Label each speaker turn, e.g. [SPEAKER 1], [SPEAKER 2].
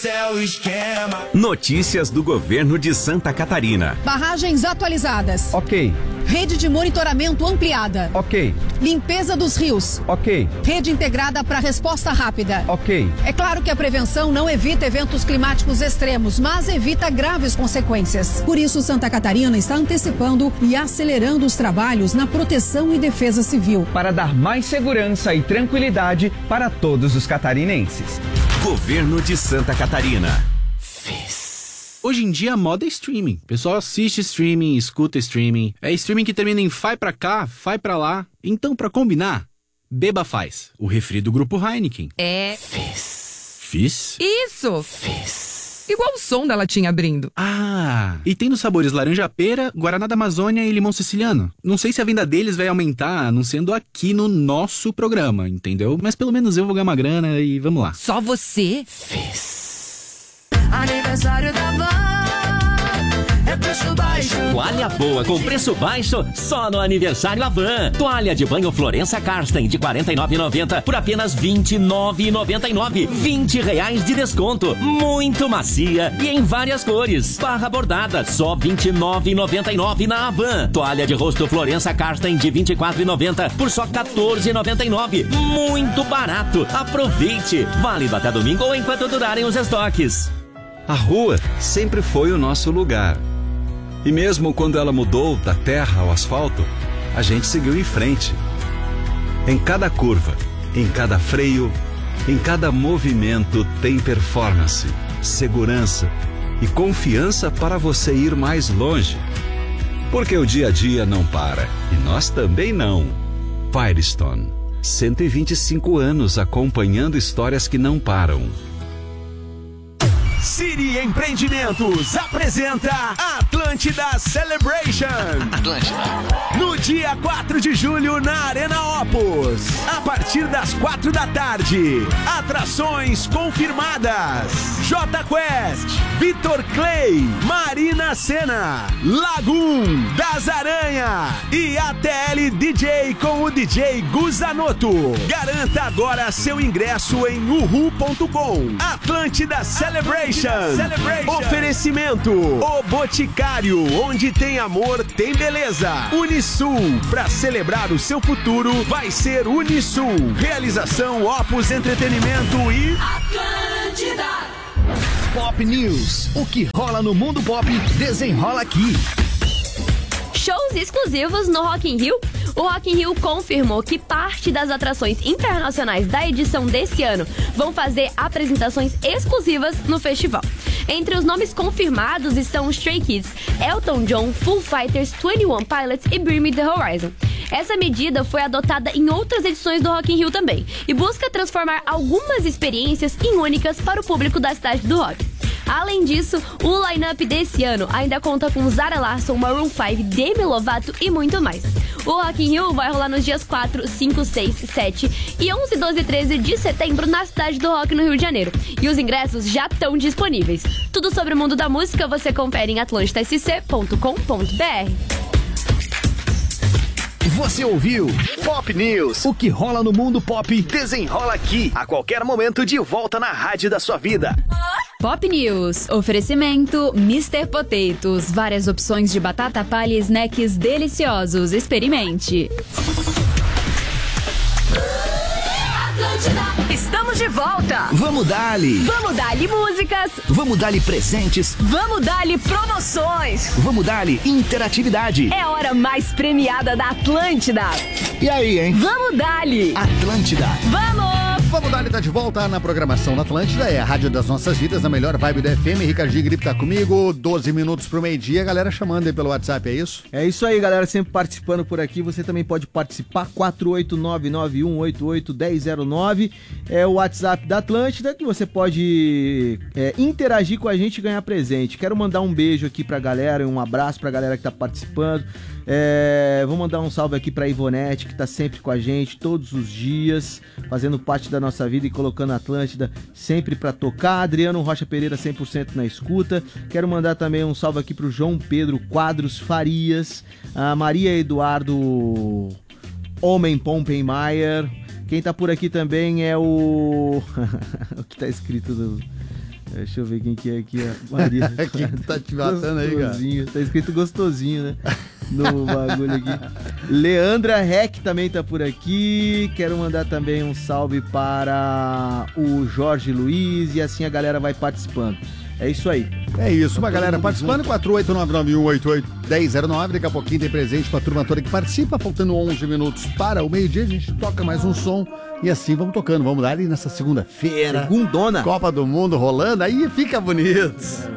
[SPEAKER 1] esse é o esquema.
[SPEAKER 2] Notícias do governo de Santa Catarina.
[SPEAKER 3] Barragens atualizadas.
[SPEAKER 4] Ok.
[SPEAKER 3] Rede de monitoramento ampliada.
[SPEAKER 4] Ok.
[SPEAKER 3] Limpeza dos rios.
[SPEAKER 4] Ok.
[SPEAKER 3] Rede integrada para resposta rápida.
[SPEAKER 4] Ok.
[SPEAKER 3] É claro que a prevenção não evita eventos climáticos extremos, mas evita graves consequências. Por isso, Santa Catarina está antecipando e acelerando os trabalhos na proteção e defesa civil.
[SPEAKER 4] Para dar mais segurança e tranquilidade para todos os catarinenses.
[SPEAKER 2] Governo de Santa Catarina.
[SPEAKER 5] Hoje em dia a moda é streaming. O pessoal assiste streaming, escuta streaming. É streaming que termina em vai pra cá, vai pra lá. Então, pra combinar, beba Faz, o refri do grupo Heineken.
[SPEAKER 6] É...
[SPEAKER 5] Fiz?
[SPEAKER 6] Isso! Igual o som da latinha abrindo.
[SPEAKER 5] Ah, e tem nos sabores laranja-pera, guaraná da Amazônia e limão siciliano. Não sei se a venda deles vai aumentar anunciando aqui no nosso programa, entendeu? Mas pelo menos eu vou ganhar uma grana e vamos lá.
[SPEAKER 6] Só você?
[SPEAKER 1] Aniversário da Van, é preço baixo.
[SPEAKER 7] Toalha boa com preço baixo só no aniversário Avan. Toalha de banho Florença Karsten de R$ 49,90 por apenas R$ 29,99. R$20 de desconto. Muito macia e em várias cores. Barra bordada só R$ 29,99 na Avan. Toalha de rosto Florença Karsten de R$ 24,90 por só R$ 14,99. Muito barato. Aproveite. Válido até domingo ou enquanto durarem os estoques.
[SPEAKER 8] A rua sempre foi o nosso lugar. E mesmo quando ela mudou da terra ao asfalto, a gente seguiu em frente. Em cada curva, em cada freio, em cada movimento tem performance, segurança e confiança para você ir mais longe. Porque o dia a dia não para e nós também não. Firestone, 125 anos acompanhando histórias que não param.
[SPEAKER 9] Siri Empreendimentos apresenta Atlântida Celebration. No dia 4 de julho na Arena Opus. A partir das 4 da tarde. Atrações confirmadas. J Quest, Vitor Clay, Marina Sena, Lagoon, Das Aranha e ATL DJ com o DJ Guzanoto. Garanta agora seu ingresso em uhu.com. Atlântida Celebration. Oferecimento O Boticário, onde tem amor, tem beleza. Unisul, pra celebrar o seu futuro, vai ser Unisul. Realização Opus Entretenimento e
[SPEAKER 10] Atlântida. Pop News, o que rola no mundo pop, desenrola aqui.
[SPEAKER 11] Shows exclusivos no Rock in Rio. O Rock in Rio confirmou que parte das atrações internacionais da edição desse ano vão fazer apresentações exclusivas no festival. Entre os nomes confirmados estão Stray Kids, Elton John, Foo Fighters, 21 Pilots e Bring Me The Horizon. Essa medida foi adotada em outras edições do Rock in Rio também e busca transformar algumas experiências em únicas para o público da cidade do rock. Além disso, o line-up desse ano ainda conta com Zara Larsson, Maroon 5, Demi Lovato e muito mais. O Rock in Rio vai rolar nos dias 4, 5, 6, 7 e 11, 12 e 13 de setembro na cidade do rock no Rio de Janeiro. E os ingressos já estão disponíveis. Tudo sobre o mundo da música você confere em atlantidasc.com.br.
[SPEAKER 10] Você ouviu Pop News. O que rola no mundo pop, desenrola aqui. A qualquer momento de volta na rádio da sua vida.
[SPEAKER 12] Pop News. Oferecimento Mr. Potatoes. Várias opções de batata palha e snacks deliciosos. Experimente.
[SPEAKER 6] Estamos de volta.
[SPEAKER 10] Vamos dar-lhe.
[SPEAKER 6] Vamos dar-lhe músicas.
[SPEAKER 10] Vamos dar-lhe presentes.
[SPEAKER 6] Vamos dar-lhe promoções.
[SPEAKER 10] Vamos dar-lhe interatividade.
[SPEAKER 6] É a hora mais premiada da Atlântida.
[SPEAKER 10] E aí, hein?
[SPEAKER 6] Vamos dar-lhe.
[SPEAKER 10] Atlântida.
[SPEAKER 6] Vamos!
[SPEAKER 13] Vamos dar-lhe, tá de volta na programação da Atlântida, é a rádio das nossas vidas, a melhor vibe da FM. Ricardinho Gripe tá comigo, 12 minutos pro meio-dia, galera chamando aí pelo WhatsApp, é isso?
[SPEAKER 4] É isso aí, galera, sempre participando por aqui, você também pode participar, 48991881009, é o WhatsApp da Atlântida, que você pode interagir com a gente e ganhar presente. Quero mandar um beijo aqui pra galera, um abraço pra galera que tá participando. Vou mandar um salve aqui pra Ivonete, que tá sempre com a gente, todos os dias, fazendo parte da nossa vida e colocando a Atlântida sempre pra tocar. Adriano Rocha Pereira, 100% na escuta. Quero mandar também um salve aqui pro João Pedro Quadros Farias, a Maria Eduardo Homem Pompenmaier. Quem tá por aqui também é o... o que tá escrito Deixa eu ver quem que é aqui, ó. Maria.
[SPEAKER 13] Quem que tá te matando aí, cara?
[SPEAKER 4] Tá escrito gostosinho, né? No bagulho aqui. Leandra Reck também tá por aqui. Quero mandar também um salve para o Jorge Luiz e assim a galera vai participando. É isso aí.
[SPEAKER 13] É isso, uma galera participando, 48991881009. Daqui a pouquinho tem presente pra turma toda que participa. Faltando 11 minutos para o meio-dia, a gente toca mais um som e assim vamos tocando. Vamos dar ali nessa segunda-feira.
[SPEAKER 4] Segundona.
[SPEAKER 13] Copa do Mundo rolando, aí fica bonito.